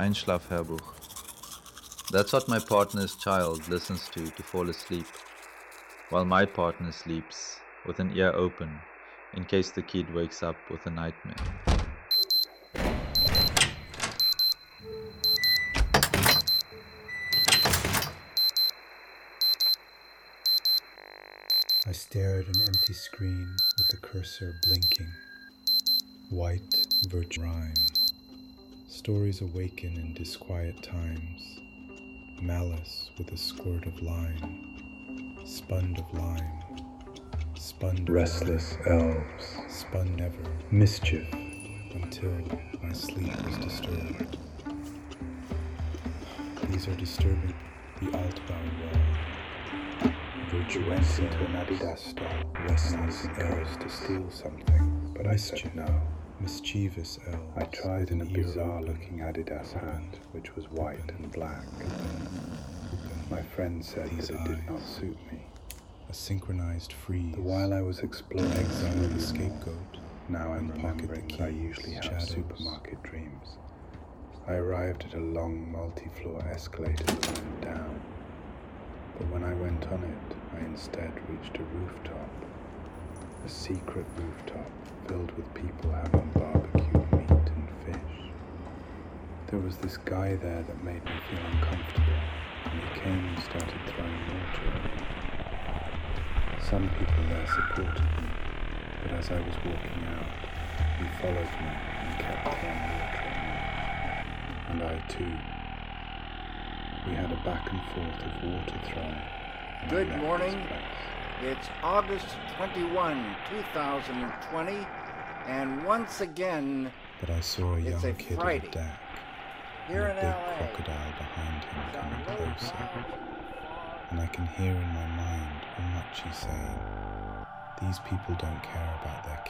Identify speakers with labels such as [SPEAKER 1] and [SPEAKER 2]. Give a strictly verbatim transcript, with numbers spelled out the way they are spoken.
[SPEAKER 1] Einschlafhörbuch. That's what my partner's child listens to to fall asleep, while my partner sleeps with an ear open in case the kid wakes up with a nightmare.
[SPEAKER 2] I stare at an empty screen with the cursor blinking. White virtual rhyme. Stories awaken in disquiet times. Malice with a squirt of lime. Spun of lime. Spun restless elves. Spun never. Mischief. Until my sleep is disturbed. These are disturbing. The Altbau wall. Virtue went into an Adidas store. Restless elves to steal something, but I said no. Mischievous elves. I tried in a bizarre-looking Adidas hat, which was white and black. My friend said that it did not suit me. A synchronized freeze. But while I was exploring exile the scapegoat, now I'm remembering that I usually have shadows. Supermarket dreams. I arrived at a long multi-floor escalator that went down. But when I went on it, I instead reached a rooftop. A secret rooftop filled with people having barbecued meat and fish. There was this guy there that made me feel uncomfortable, and he came and started throwing water at me. Some people there supported me, but as I was walking out, he followed me and kept throwing water at me. And I too. We had a back and forth of water throwing.
[SPEAKER 3] Good morning. It's August twenty-first, two thousand twenty, and once again,
[SPEAKER 2] but I saw a young
[SPEAKER 3] a
[SPEAKER 2] kid
[SPEAKER 3] Friday.
[SPEAKER 2] with a deck,
[SPEAKER 3] Here
[SPEAKER 2] and a
[SPEAKER 3] in
[SPEAKER 2] big
[SPEAKER 3] L A.
[SPEAKER 2] crocodile behind him coming closer. And I can hear in my mind a Machi saying, "These people don't care about their